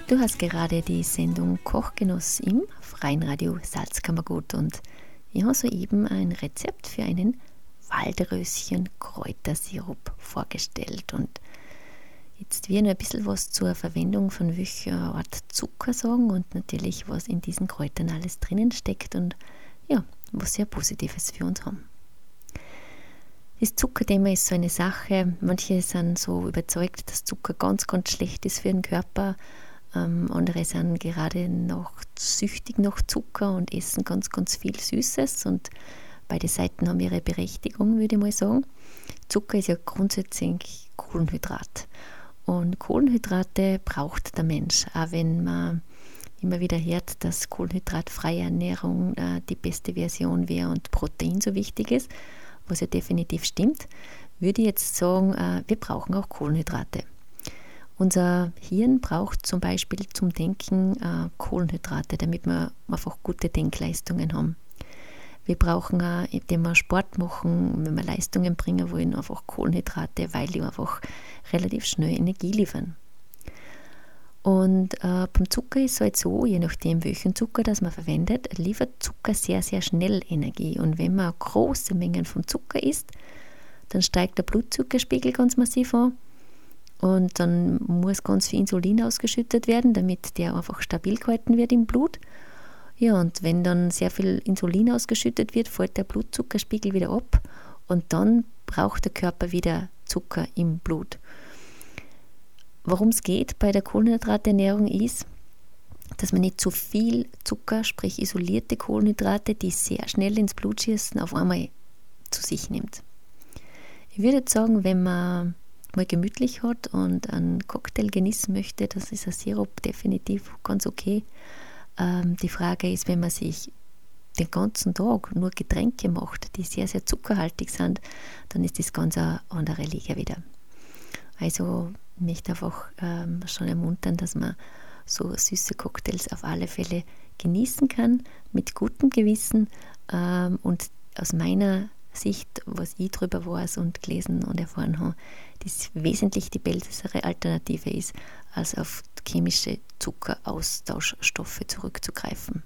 Du hast gerade die Sendung Kochgenuss im Freien Radio Salzkammergut und ich habe soeben ein Rezept für einen Waldröschen-Kräutersirup vorgestellt. Und jetzt will ich noch ein bisschen was zur Verwendung von welcher Art Zucker sagen und natürlich, was in diesen Kräutern alles drinnen steckt und ja, was sehr Positives für uns haben. Das Zuckerthema ist so eine Sache. Manche sind so überzeugt, dass Zucker ganz, ganz schlecht ist für den Körper. Andere sind gerade noch süchtig nach Zucker und essen ganz, ganz viel Süßes. Und beide Seiten haben ihre Berechtigung, würde ich mal sagen. Zucker ist ja grundsätzlich Kohlenhydrat. Und Kohlenhydrate braucht der Mensch, auch wenn man immer wieder hört, dass kohlenhydratfreie Ernährung die beste Version wäre und Protein so wichtig ist, was ja definitiv stimmt, würde ich jetzt sagen, wir brauchen auch Kohlenhydrate. Unser Hirn braucht zum Beispiel zum Denken Kohlenhydrate, damit wir einfach gute Denkleistungen haben. Wir brauchen auch, indem wir Sport machen, wenn wir Leistungen bringen wollen, einfach Kohlenhydrate, weil die einfach relativ schnell Energie liefern. Und beim Zucker ist es halt so, je nachdem welchen Zucker das man verwendet, liefert Zucker sehr, sehr schnell Energie. Und wenn man große Mengen von Zucker isst, dann steigt der Blutzuckerspiegel ganz massiv an. Und dann muss ganz viel Insulin ausgeschüttet werden, damit der einfach stabil gehalten wird im Blut. Ja, und wenn dann sehr viel Insulin ausgeschüttet wird, fällt der Blutzuckerspiegel wieder ab und dann braucht der Körper wieder Zucker im Blut. Worum es geht bei der Kohlenhydraternährung ist, dass man nicht zu viel Zucker, sprich isolierte Kohlenhydrate, die sehr schnell ins Blut schießen, auf einmal zu sich nimmt. Ich würde jetzt sagen, wenn man mal gemütlich hat und einen Cocktail genießen möchte, das ist ein Sirup definitiv ganz okay. Die Frage ist, wenn man sich den ganzen Tag nur Getränke macht, die sehr, sehr zuckerhaltig sind, dann ist das ganz eine andere Liga wieder. Also ich möchte einfach schon ermuntern, dass man so süße Cocktails auf alle Fälle genießen kann, mit gutem Gewissen und aus meiner Sicht, was ich darüber weiß und gelesen und erfahren habe, das wesentlich die bessere Alternative ist, als auf chemische Zuckeraustauschstoffe zurückzugreifen.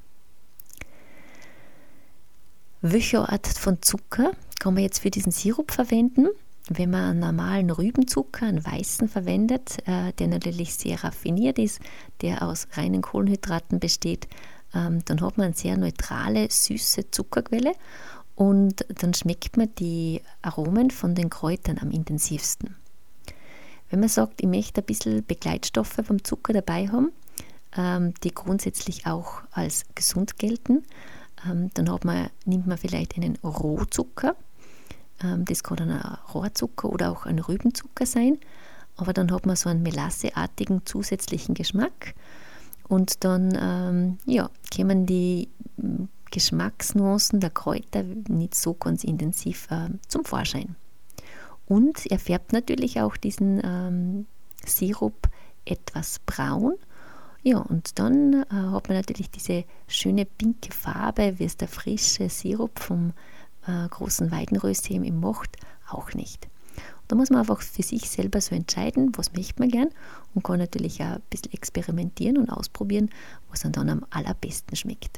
Welche Art von Zucker kann man jetzt für diesen Sirup verwenden? Wenn man einen normalen Rübenzucker, einen weißen, verwendet, der natürlich sehr raffiniert ist, der aus reinen Kohlenhydraten besteht, dann hat man eine sehr neutrale, süße Zuckerquelle und dann schmeckt man die Aromen von den Kräutern am intensivsten. Wenn man sagt, ich möchte ein bisschen Begleitstoffe vom Zucker dabei haben, die grundsätzlich auch als gesund gelten, dann nimmt man vielleicht einen Rohzucker. Das kann dann ein Rohrzucker oder auch ein Rübenzucker sein, aber dann hat man so einen melasseartigen zusätzlichen Geschmack und dann kommen die Geschmacksnuancen der Kräuter nicht so ganz intensiv zum Vorschein. Und er färbt natürlich auch diesen Sirup etwas braun. Ja, und dann hat man natürlich diese schöne pinke Farbe, wie es der frische Sirup vom großen Weidenröschen eben macht, auch nicht. Und da muss man einfach für sich selber so entscheiden, was möchte man gern und kann natürlich auch ein bisschen experimentieren und ausprobieren, was dann am allerbesten schmeckt.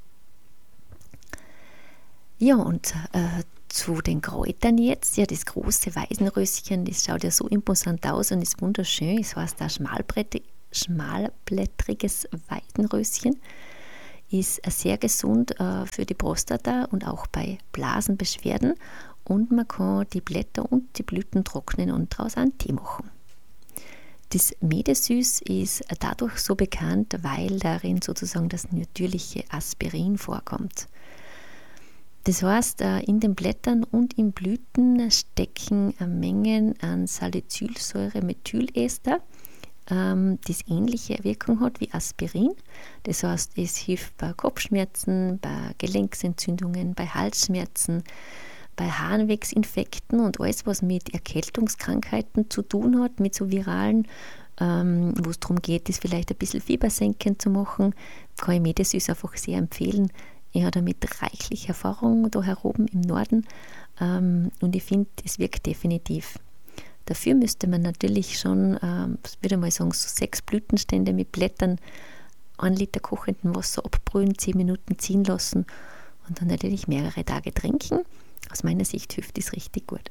Ja, und zu den Kräutern jetzt, ja, das große Weidenröschen, das schaut ja so imposant aus und ist wunderschön. Es heißt auch schmalblättriges Weidenröschen. Ist sehr gesund für die Prostata und auch bei Blasenbeschwerden und man kann die Blätter und die Blüten trocknen und daraus einen Tee machen. Das Medesüß ist dadurch so bekannt, weil darin sozusagen das natürliche Aspirin vorkommt. Das heißt, in den Blättern und in Blüten stecken Mengen an Salicylsäure-Methylester, das ähnliche Wirkung hat wie Aspirin. Das heißt, es hilft bei Kopfschmerzen, bei Gelenksentzündungen, bei Halsschmerzen, bei Harnwegsinfekten und alles, was mit Erkältungskrankheiten zu tun hat, mit so viralen, wo es darum geht, das vielleicht ein bisschen fiebersenkend zu machen, kann ich Medesüß einfach sehr empfehlen. Ich habe damit reichlich Erfahrung da heroben im Norden und ich finde, es wirkt definitiv. Dafür müsste man natürlich schon, würde mal sagen, so 6 Blütenstände mit Blättern 1 Liter kochenden Wasser abbrühen, 10 Minuten ziehen lassen und dann natürlich mehrere Tage trinken. Aus meiner Sicht hilft das richtig gut.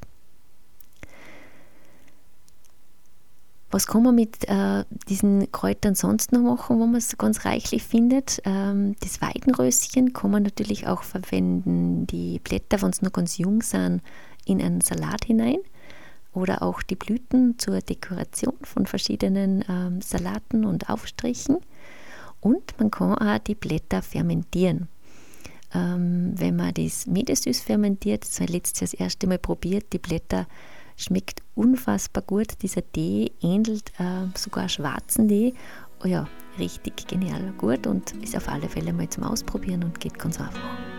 Was kann man mit diesen Kräutern sonst noch machen, wo man es ganz reichlich findet? Das Weidenröschen kann man natürlich auch verwenden. Die Blätter, wenn sie noch ganz jung sind, in einen Salat hinein. Oder auch die Blüten zur Dekoration von verschiedenen Salaten und Aufstrichen. Und man kann auch die Blätter fermentieren. Wenn man das Medesüß fermentiert, das habe ich letztes Jahr das erste Mal probiert, die Blätter schmeckt unfassbar gut. Dieser Tee ähnelt sogar schwarzen Tee. Oh ja, richtig genial gut und ist auf alle Fälle mal zum Ausprobieren und geht ganz einfach.